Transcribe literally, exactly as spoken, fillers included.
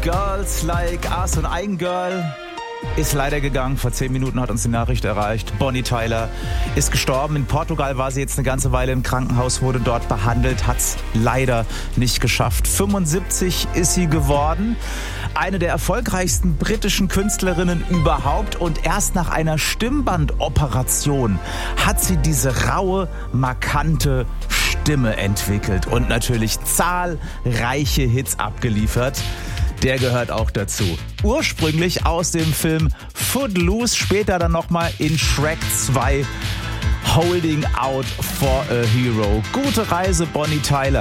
Girls Like Us und ein Girl ist leider gegangen. Vor zehn Minuten hat uns die Nachricht erreicht. Bonnie Tyler ist gestorben. In Portugal war sie jetzt eine ganze Weile im Krankenhaus, wurde dort behandelt, hat's leider nicht geschafft. fünfundsiebzig ist sie geworden. Eine der erfolgreichsten britischen Künstlerinnen überhaupt. Und erst nach einer Stimmbandoperation hat sie diese raue, markante Stimme entwickelt und natürlich zahlreiche Hits abgeliefert. Der gehört auch dazu. Ursprünglich aus dem Film Footloose, später dann nochmal in Shrek zwei Holding Out for a Hero. Gute Reise, Bonnie Tyler.